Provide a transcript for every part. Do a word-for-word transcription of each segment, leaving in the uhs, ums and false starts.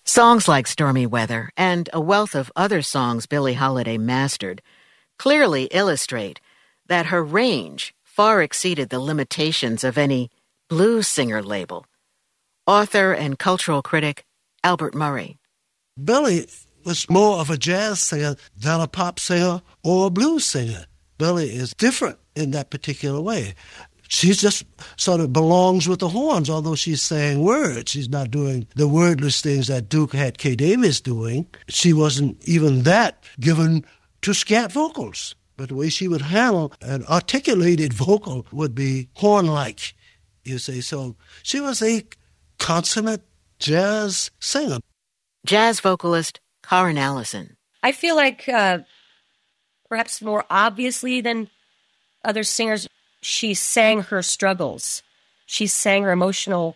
Songs like Stormy Weather and a wealth of other songs Billie Holiday mastered clearly illustrate that her range far exceeded the limitations of any blues singer label. Author and cultural critic Albert Murray. Billie was more of a jazz singer than a pop singer or a blues singer. Billie is different in that particular way. She just sort of belongs with the horns, although she's saying words. She's not doing the wordless things that Duke had Kay Davis doing. She wasn't even that given to scat vocals. But the way she would handle an articulated vocal would be horn-like, you see. So she was a consummate jazz singer. Jazz vocalist Karen Allison. I feel like uh, perhaps more obviously than other singers, she sang her struggles. She sang her emotional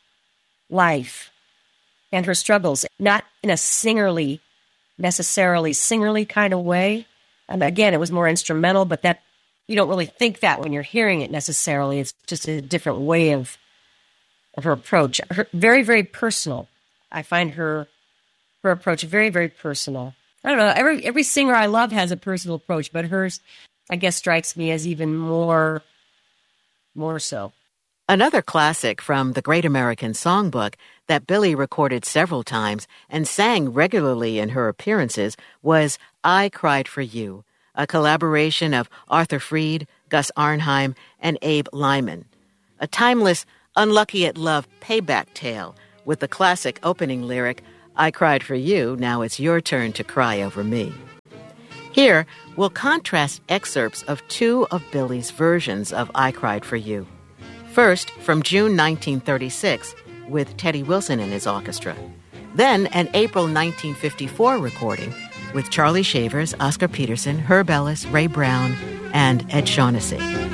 life and her struggles, not in a singerly, necessarily singerly kind of way. And again, it was more instrumental, but that you don't really think that when you're hearing it necessarily. It's just a different way of, of her approach. Her, very, very personal. I find her her approach very, very personal. I don't know. Every every singer I love has a personal approach, but hers, I guess, strikes me as even more, more so. Another classic from the Great American Songbook that Billie recorded several times and sang regularly in her appearances was I Cried for You, a collaboration of Arthur Freed, Gus Arnheim, and Abe Lyman. A timeless, unlucky at love payback tale with the classic opening lyric, I cried for you, now it's your turn to cry over me. Here, we'll contrast excerpts of two of Billie's versions of I Cried for You. First, from June nineteen thirty-six, with Teddy Wilson and his orchestra. Then, an April nineteen fifty-four recording with Charlie Shavers, Oscar Peterson, Herb Ellis, Ray Brown, and Ed Shaughnessy.